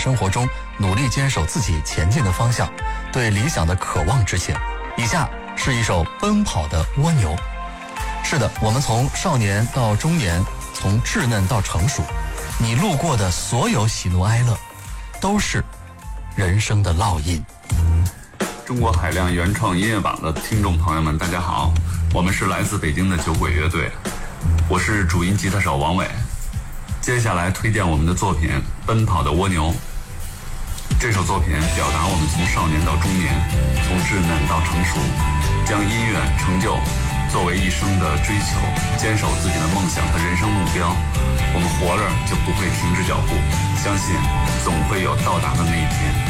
生活中努力坚守自己前进的方向，对理想的渴望之情。以下是一首奔跑的蜗牛。是的，我们从少年到中年，从稚嫩到成熟，你路过的所有喜怒哀乐都是人生的烙印。 中国海量原创音乐榜的听众朋友们，大家好，我们是来自北京的酒鬼乐队，我是主音吉他手王伟。接下来推荐我们的作品《奔跑的蜗牛》。这首作品表达我们从少年到中年，从稚嫩到成熟，将音乐成就作为一生的追求，坚守自己的梦想和人生目标。我们活着就不会停止脚步，相信总会有到达的那一天。